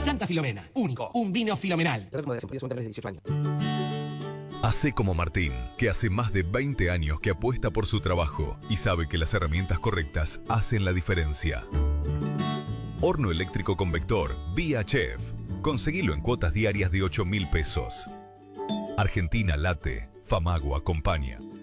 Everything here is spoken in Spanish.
Santa Filomena, único, un vino filomenal. Hacé como Martín, que hace más de 20 años que apuesta por su trabajo y sabe que las herramientas correctas hacen la diferencia. Horno eléctrico convector Vía Chef. Conseguilo en cuotas diarias de 8.000 pesos. Argentina late, Famagua acompaña.